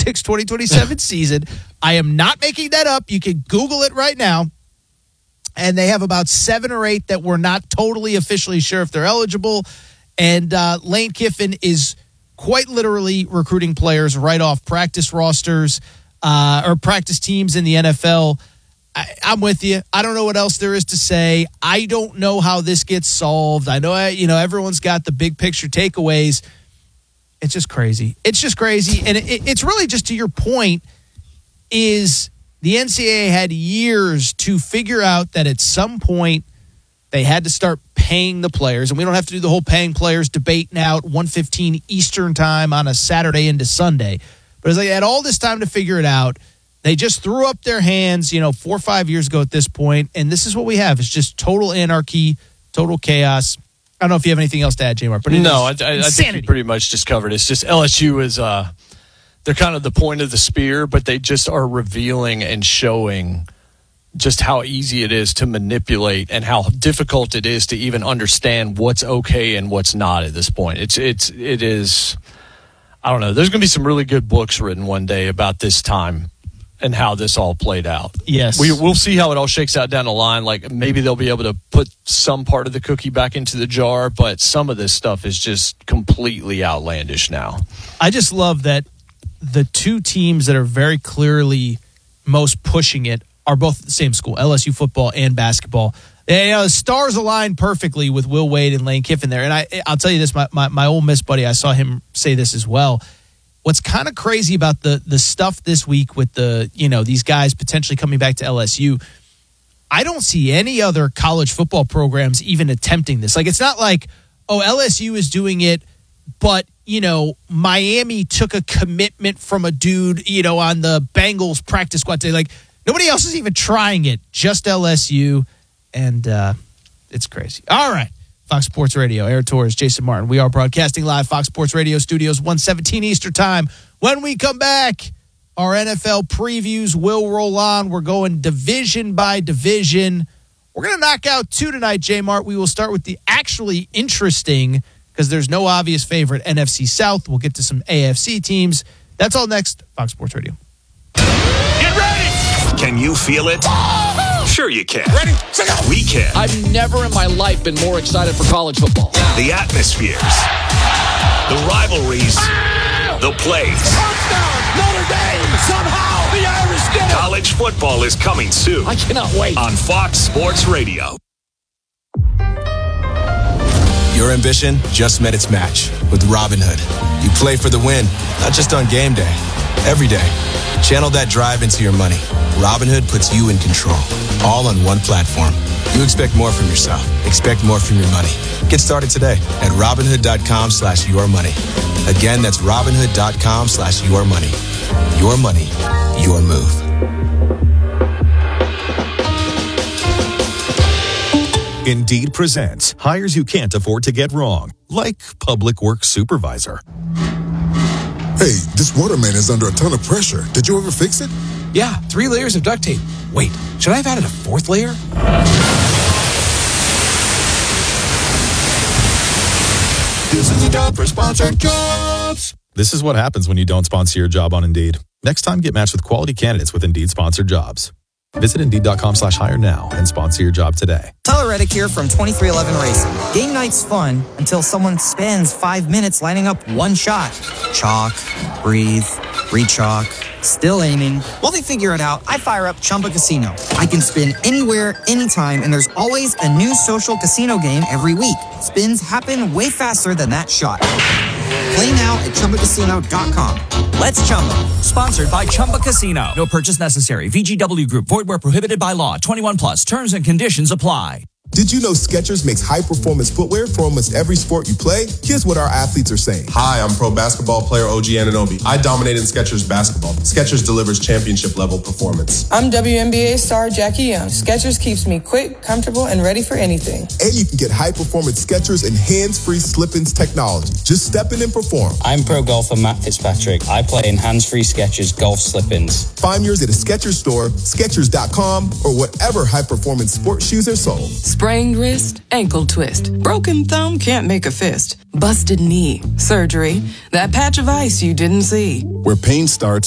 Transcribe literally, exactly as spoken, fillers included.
twenty-six twenty twenty-seven season. I am not making that up. You can Google it right now. And they have about seven or eight that we're not totally officially sure if they're eligible. And uh, Lane Kiffin is quite literally recruiting players right off practice rosters uh, or practice teams in the N F L. I, I'm with you. I don't know what else there is to say. I don't know how this gets solved. I know, I, you know, everyone's got the big picture takeaways. It's just crazy. It's just crazy. And it, it's really just to your point is the N C double A had years to figure out that at some point they had to start paying the players. And we don't have to do the whole paying players debate now at one fifteen Eastern time on a Saturday into Sunday. But as they had all this time to figure it out, they just threw up their hands, you know, four or five years ago at this point. And this is what we have. It's just total anarchy, total chaos. I don't know if you have anything else to add, J-Mark. But no, I, I, I think you pretty much just covered it. It's just L S U is uh, they're kind of the point of the spear, but they just are revealing and showing just how easy it is to manipulate and how difficult it is to even understand what's okay and what's not at this point. It's it's it is. I don't know. There's going to be some really good books written one day about this time and how this all played out. Yes. We, we'll see how it all shakes out down the line. Like, maybe they'll be able to put some part of the cookie back into the jar, but some of this stuff is just completely outlandish now. I just love that the two teams that are very clearly most pushing it are both at the same school, L S U football and basketball. They, uh, stars align perfectly with Will Wade and Lane Kiffin there. And I, I'll tell you this, my, my, my Ole Miss buddy, I saw him say this as well. What's kind of crazy about the the stuff this week with the, you know, these guys potentially coming back to L S U, I don't see any other college football programs even attempting this. Like, it's not like, oh, L S U is doing it, but, you know, Miami took a commitment from a dude, you know, on the Bengals practice squad today. Like, nobody else is even trying it, just L S U, and uh, it's crazy. All right. Fox Sports Radio, Aaron Torres, Jason Martin. We are broadcasting live, Fox Sports Radio Studios, one seventeen Eastern Time. When we come back, our N F L previews will roll on. We're going division by division. We're going to knock out two tonight, J-Mart. We will start with the actually interesting, because there's no obvious favorite, N F C South. We'll get to some A F C teams. That's all next, Fox Sports Radio. Get ready! Can you feel it? Sure you can. Ready? Set go. We can. I've never in my life been more excited for college football. The atmospheres. The rivalries. Ah! The plays. Touchdown! Notre Dame! Somehow the Irish get it! College football is coming soon. I cannot wait. On Fox Sports Radio. Your ambition just met its match with Robinhood. You play for the win, not just on game day. Every day. Channel that drive into your money. Robinhood puts you in control, all on one platform. You expect more from yourself. Expect more from your money. Get started today at Robinhood.com slash your money. Again, that's Robinhood.com slash your money. Your money, your move. Indeed presents hires you can't afford to get wrong, like public works supervisor. Hey, this water main is under a ton of pressure. Did you ever fix it? Yeah, three layers of duct tape. Wait, should I have added a fourth layer? This is the job for sponsored jobs. This is what happens when you don't sponsor your job on Indeed. Next time, get matched with quality candidates with Indeed sponsored jobs. Visit Indeed.com slash hire now and sponsor your job today. Tyler Reddick here from twenty-three eleven Racing. Game night's fun until someone spends five minutes lining up one shot. Chalk, breathe, re-chalk, still aiming. While they figure it out, I fire up Chumba Casino. I can spin anywhere, anytime, and there's always a new social casino game every week. Spins happen way faster than that shot. Play now at Chumba Casino dot com. Let's Chumba. Sponsored by Chumba Casino. No purchase necessary. V G W Group. Void where prohibited by law. twenty-one plus. Terms and conditions apply. Did you know Skechers makes high-performance footwear for almost every sport you play? Here's what our athletes are saying. Hi, I'm pro basketball player O G Anunoby. I dominate in Skechers basketball. Skechers delivers championship-level performance. I'm W N B A star Jackie Young. Skechers keeps me quick, comfortable, and ready for anything. And you can get high-performance Skechers and hands-free slip-ins technology. Just step in and perform. I'm pro golfer Matt Fitzpatrick. I play in hands-free Skechers golf slip-ins. Find yours at a Skechers store, Skechers dot com, or whatever high-performance sports shoes are sold. Sprained wrist, ankle twist. Broken thumb can't make a fist. Busted knee, surgery. That patch of ice you didn't see. Where pain starts,